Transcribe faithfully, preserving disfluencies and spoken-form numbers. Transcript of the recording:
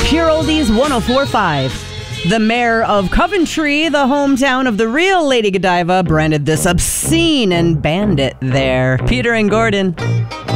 Pure Oldies one oh four point five. The mayor of Coventry, the hometown of the real Lady Godiva, branded this obscene and banned it there. Peter and Gordon.